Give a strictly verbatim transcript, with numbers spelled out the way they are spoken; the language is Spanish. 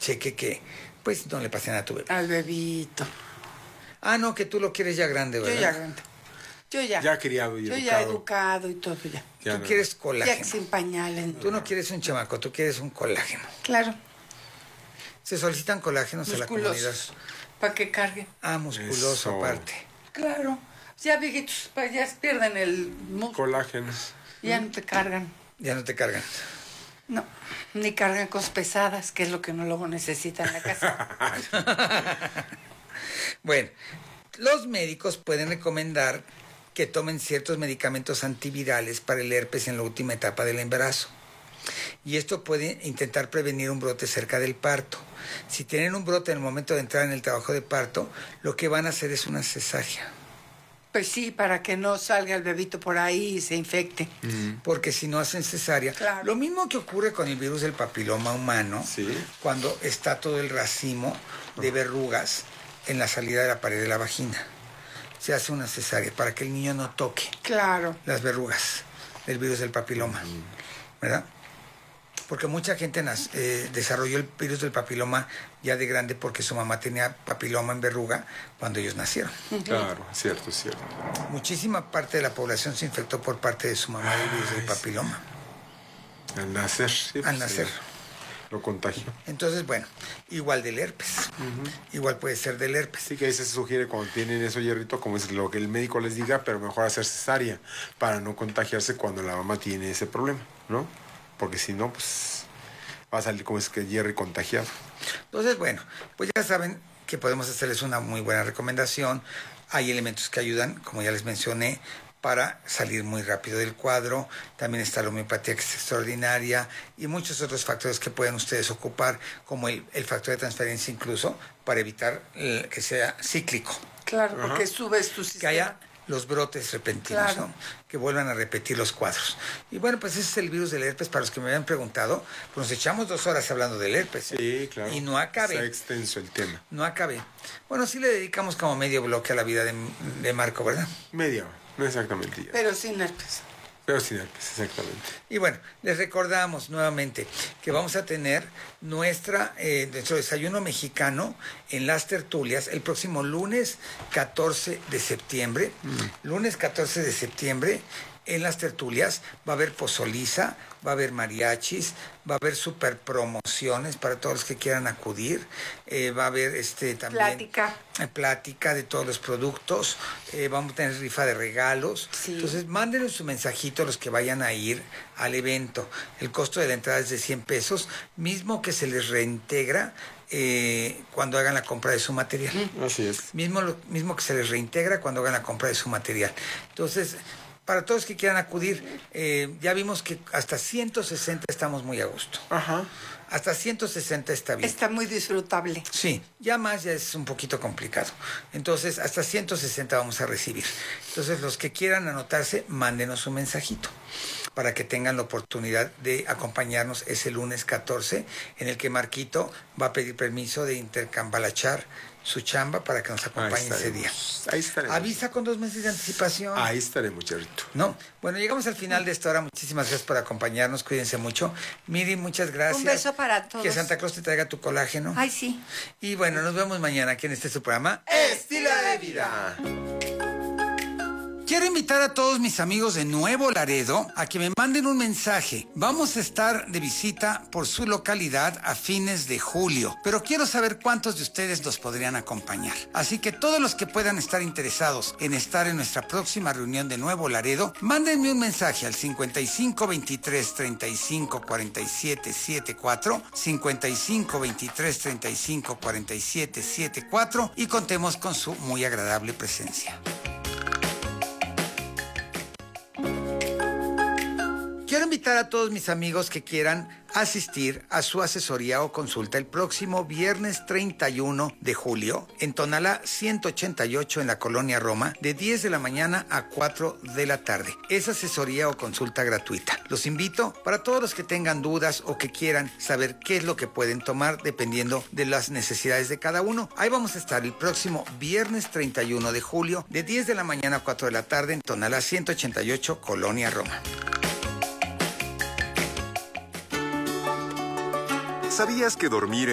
cheque que pues no le pase nada a tu bebé. Al bebito. Ah, no, que tú lo quieres ya grande, ¿verdad? Yo ya grande. Yo ya. Ya criado y Yo educado. ya educado y todo ya. Ya Tú no. quieres colágeno. Ya sin pañales. Tú no quieres un chamaco, tú quieres un colágeno. Claro. Se solicitan colágenos a la comunidad. Musculosos. Para que carguen. Ah, musculoso Eso. aparte. Claro. Ya viejitos, pa- ya pierden el músculo. Colágenos. Ya no te cargan. Ya no te cargan. No. Ni cargan cosas pesadas, que es lo que uno luego necesita en la casa. Bueno, los médicos pueden recomendar que tomen ciertos medicamentos antivirales para el herpes en la última etapa del embarazo. Y esto puede intentar prevenir un brote cerca del parto. Si tienen un brote en el momento de entrar en el trabajo de parto, lo que van a hacer es una cesárea. Pues sí, para que no salga el bebito por ahí y se infecte. Porque si no hacen cesárea, Claro. lo mismo que ocurre con el virus del papiloma humano, Sí. cuando está todo el racimo de verrugas en la salida de la pared de la vagina. Se hace una cesárea para que el niño no toque Claro. las verrugas del virus del papiloma, ¿verdad? Porque mucha gente nas- eh, desarrolló el virus del papiloma ya de grande porque su mamá tenía papiloma en verruga cuando ellos nacieron. Claro, es cierto, es cierto. Muchísima parte de la población se infectó por parte de su mamá del virus del Ay, papiloma Al nacer. Sí, al pues, nacer. sí, lo contagio. Entonces, bueno, igual del herpes. Igual puede ser del herpes. Sí que ahí se sugiere cuando tienen eso, Hierrito, como es lo que el médico les diga, pero mejor hacer cesárea para no contagiarse cuando la mamá tiene ese problema, ¿no? Porque si no, pues va a salir como es que Jerry contagiado. Entonces, bueno, pues ya saben que podemos hacerles una muy buena recomendación. Hay elementos que ayudan, como ya les mencioné, para salir muy rápido del cuadro. También está la homeopatía, que es extraordinaria, y muchos otros factores que pueden ustedes ocupar, como el, el factor de transferencia incluso, para evitar eh, que sea cíclico, Claro, porque Ajá. subes tu que sistema. haya los brotes repentinos, Claro. ¿no? Que vuelvan a repetir los cuadros. Y bueno, pues ese es el virus del herpes. Para los que me habían preguntado, pues nos echamos dos horas hablando del herpes. ¿eh? Sí, claro. Y no acabé. Está extenso el tema. No acabé. Bueno, sí le dedicamos como medio bloque a la vida de, de Marco, ¿verdad? Media hora, no exactamente ya. Pero sin herpes. Pero sin herpes, exactamente. Y bueno, les recordamos nuevamente que vamos a tener nuestra, eh, nuestro desayuno mexicano en las tertulias el próximo lunes catorce de septiembre. Mm. Lunes catorce de septiembre. En las tertulias va a haber pozoliza, va a haber mariachis, va a haber super promociones para todos los que quieran acudir, eh, va a haber este también Plática. eh, plática de todos los productos, eh, vamos a tener rifa de regalos. Sí. Entonces mándenos su mensajito a los que vayan a ir al evento. El costo de la entrada es de cien pesos, mismo que se les reintegra eh, cuando hagan la compra de su material. Así es. Mismo, lo, mismo que se les reintegra cuando hagan la compra de su material. Entonces, para todos que quieran acudir, eh, ya vimos que hasta ciento sesenta estamos muy a gusto. Ajá. Hasta ciento sesenta está bien. Está muy disfrutable. Sí, ya más ya es un poquito complicado. Entonces, hasta ciento sesenta vamos a recibir. Entonces, los que quieran anotarse, mándenos un mensajito para que tengan la oportunidad de acompañarnos ese lunes catorce, en el que Marquito va a pedir permiso de intercambalachar su chamba para que nos acompañe ese día. Ahí estaremos. Avisa con dos meses de anticipación. Ahí estaremos, Charito. ¿No? Bueno, llegamos al final de esta hora. Muchísimas gracias por acompañarnos. Cuídense mucho. Miri, muchas gracias. Un beso para todos. Que Santa Claus te traiga tu colágeno. Ay, sí. Y bueno, nos vemos mañana aquí en este su programa Estilo de Vida. Quiero invitar a todos mis amigos de Nuevo Laredo a que me manden un mensaje. Vamos a estar de visita por su localidad a fines de julio, pero quiero saber cuántos de ustedes nos podrían acompañar. Así que todos los que puedan estar interesados en estar en nuestra próxima reunión de Nuevo Laredo, mándenme un mensaje al cincuenta y cinco veintitrés treinta y cinco cuarenta y siete setenta y cuatro, cincuenta y cinco veintitrés treinta y cinco cuarenta y siete setenta y cuatro y contemos con su muy agradable presencia. Quiero invitar a todos mis amigos que quieran asistir a su asesoría o consulta el próximo viernes treinta y uno de julio en Tonalá ciento ochenta y ocho en la Colonia Roma, de diez de la mañana a cuatro de la tarde. Es asesoría o consulta gratuita. Los invito para todos los que tengan dudas o que quieran saber qué es lo que pueden tomar dependiendo de las necesidades de cada uno. Ahí vamos a estar el próximo viernes treinta y uno de julio, de diez de la mañana a cuatro de la tarde en Tonalá ciento ochenta y ocho, Colonia Roma. ¿Sabías que dormir